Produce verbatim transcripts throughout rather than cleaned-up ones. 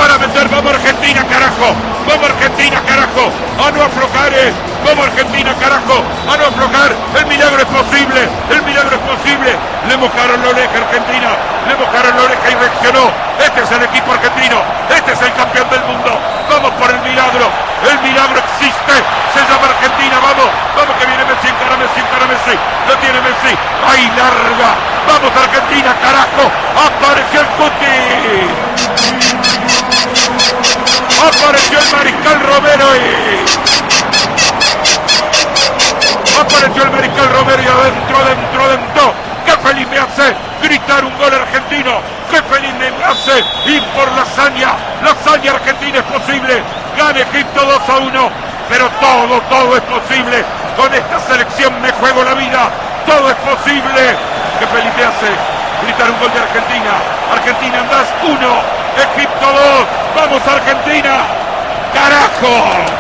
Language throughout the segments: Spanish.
para meter. Vamos Argentina, carajo. Vamos Argentina, carajo. A no aflojar. eh. Vamos Argentina, carajo. A no aflojar. El milagro es posible. El milagro es posible. Le mojaron la oreja a Argentina. Le mojaron la oreja y reaccionó. Este es el equipo argentino. Este es el campeón del mundo. Vamos por el milagro. El milagro existe. Se llama Argentina. Vamos. Vamos que viene Messi. Encara Messi. Encara Messi. Lo tiene Messi. Ahí larga. Vamos Argentina, carajo. Apareció el Cuti. Apareció el Mariscal Romero y... Apareció el Mariscal Romero y adentro, adentro, adentro. ¡Qué feliz me hace gritar un gol argentino! ¡Qué feliz me hace ir por la hazaña! La hazaña argentina es posible. Gana Egipto dos a uno. Pero todo, todo es posible. Con esta selección me juego la vida. Todo es posible. ¡Qué feliz me hace gritar un gol de Argentina! Argentina andás uno, Egipto dos. ¡Vamos Argentina! ¡Carajo!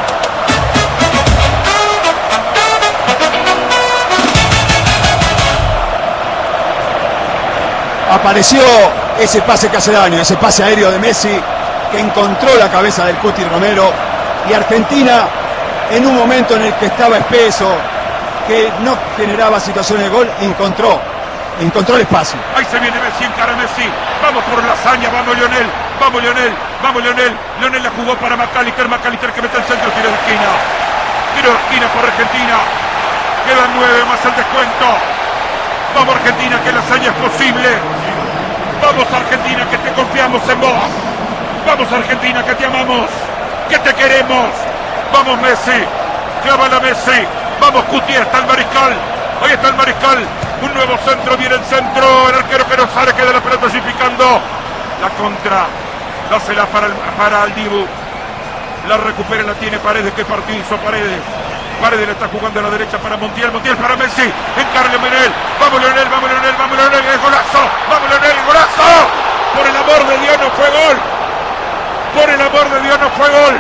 Apareció ese pase que hace daño, ese pase aéreo de Messi que encontró la cabeza del Cuti Romero, y Argentina, en un momento en el que estaba espeso, que no generaba situaciones de gol, encontró encontró el espacio. Ahí se viene Messi, encara Messi. Vamos por la hazaña, vamos Lionel, vamos Lionel, vamos Lionel. Lionel la jugó para McAllister, McAllister que mete el centro, tiro de esquina. Tiro de esquina por Argentina. Quedan nueve más el descuento. Vamos Argentina, que la hazaña es posible. Vamos Argentina, que te confiamos en vos. Vamos Argentina, que te amamos, que te queremos. Vamos Messi, clávala Messi. Vamos Cuti, está el Mariscal. Ahí está el Mariscal. Un nuevo centro, viene el centro. El arquero que no sale, queda la pelota allí picando. La contra. Dásela para el, para el Dibu. La recupera, la tiene Paredes. Qué partido hizo Paredes. Paredes le está jugando a la derecha para Montiel. Montiel para Messi. Encara Lionel. Vamos Lionel, vamos Lionel, vamos Lionel. El golazo. Vamos Lionel, el golazo. Por el amor de Dios no fue gol. Por el amor de Dios no fue gol.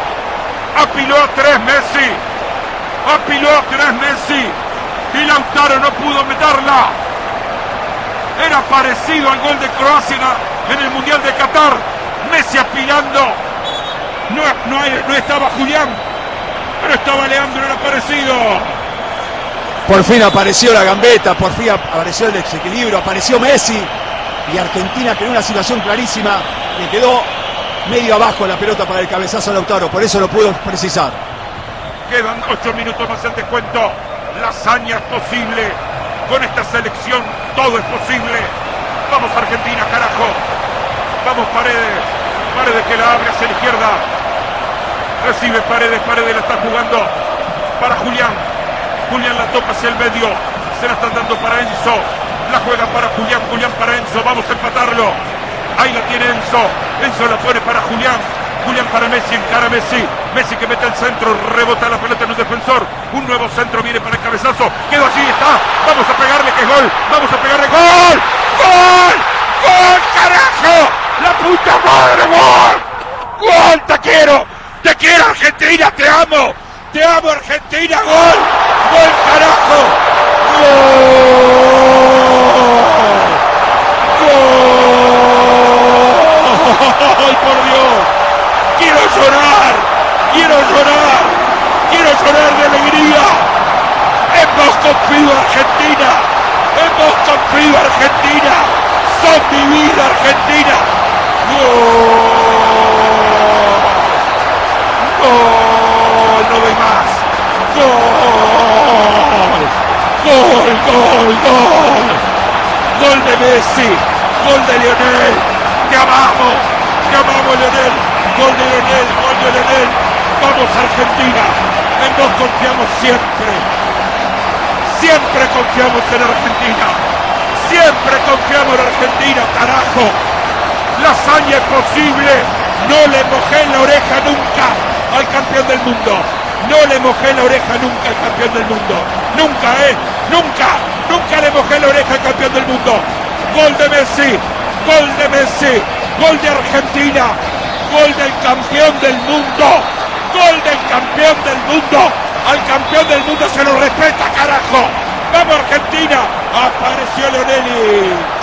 Apiló a tres Messi. Apiló a tres Messi. Y Lautaro no pudo meterla. Era parecido al gol de Croacia en el Mundial de Qatar. Messi apilando. No, no, no estaba Julián, pero estaba Leandro, era parecido. Por fin apareció la gambeta, por fin apareció el desequilibrio, apareció Messi. Y Argentina creó una situación clarísima. Le quedó medio abajo la pelota para el cabezazo a Lautaro. Por eso lo pudo precisar. Quedan ocho minutos más el descuento. La hazaña es posible. Con esta selección todo es posible. Vamos Argentina, carajo. Vamos Paredes. Paredes que la abre hacia la izquierda. Recibe Paredes. Paredes la está jugando para Julián. Julián la toca hacia el medio. Se la están dando para Enzo. La juega para Julián. Julián para Enzo. Vamos a empatarlo. Ahí la tiene Enzo. Enzo la pone para Julián. Julián para Messi, encara Messi. Messi que mete el centro, rebota la pelota en un defensor. Un nuevo centro viene para el cabezazo. Quedó allí, está. Vamos a pegarle que es gol. Vamos a pegarle gol. ¡Gol! ¡Gol, carajo! ¡La puta madre, gol! ¡Gol, te quiero! ¡Te quiero, Argentina! ¡Te amo! ¡Te amo, Argentina! ¡Gol! ¡Gol, carajo! ¡Gol! ¡Gol! ¡Por Dios! ¡Quiero llorar! ¡Quiero llorar! ¡Quiero llorar de alegría! ¡Hemos confío, Argentina! ¡Hemos confío, Argentina! ¡Son mi vida, Argentina! ¡Gol! ¡Gol! ¡No doy más! ¡Gol! ¡Gol, gol, gol! ¡Gol de Messi! ¡Gol de Lionel! ¡Te amamos! ¡Te amamos, Lionel! Gol de Lionel, gol de Lionel. Vamos Argentina, en vos confiamos siempre. Siempre confiamos en Argentina. Siempre confiamos en Argentina, carajo. La hazaña es posible. No le mojé la oreja nunca al campeón del mundo. No le mojé la oreja nunca al campeón del mundo. Nunca, eh, nunca, nunca le mojé la oreja al campeón del mundo. Gol de Messi, gol de Messi, gol de Argentina. Gol del campeón del mundo. Gol del campeón del mundo. Al campeón del mundo se lo respeta, carajo. Vamos Argentina. Apareció Lionel.